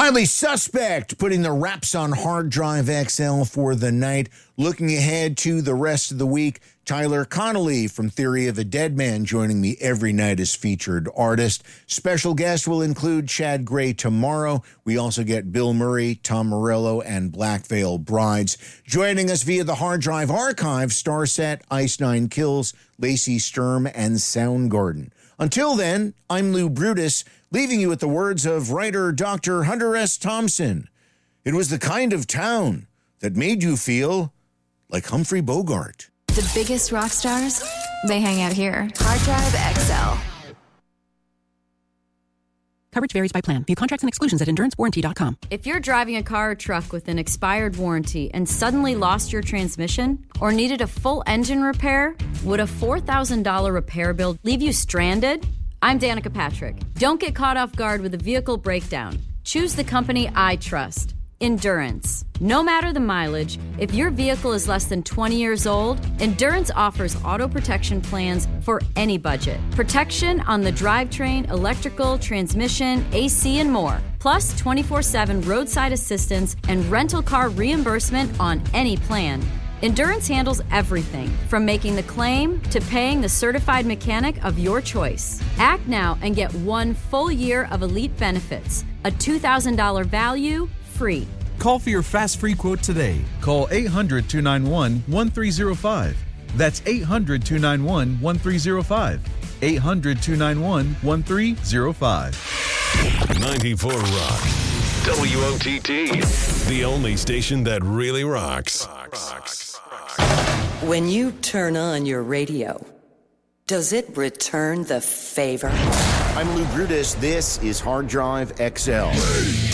Highly suspect putting the wraps on Hard Drive XL for the night. Looking ahead to the rest of the week, Tyler Connolly from Theory of a Dead Man joining me every night as featured artist. Special guest will include Chad Gray tomorrow. We also get Bill Murray, Tom Morello, and Black Veil Brides. Joining us via the Hard Drive archive, Starset, Ice Nine Kills, Lacey Sturm, and Soundgarden. Until then, I'm Lou Brutus, leaving you with the words of writer Dr. Hunter S. Thompson. It was the kind of town that made you feel like Humphrey Bogart. The biggest rock stars, they hang out here. Hard Drive XL. Coverage varies by plan. View contracts and exclusions at endurancewarranty.com. If you're driving a car or truck with an expired warranty and suddenly lost your transmission or needed a full engine repair, would a $4,000 repair bill leave you stranded? I'm Danica Patrick. Don't get caught off guard with a vehicle breakdown. Choose the company I trust, Endurance. No matter the mileage, if your vehicle is less than 20 years old, Endurance offers auto protection plans for any budget. Protection on the drivetrain, electrical, transmission, AC, and more. Plus 24/7 roadside assistance and rental car reimbursement on any plan. Endurance handles everything, from making the claim to paying the certified mechanic of your choice. Act now and get 1 full year of elite benefits. A $2,000 value, free. Call for your fast free quote today. Call 800-291-1305. That's 800-291-1305. 800-291-1305. 94 Rock. WOTT. The only station that really rocks. When you turn on your radio, does it return the favor? I'm Lou Brutus. This is Hard Drive XL.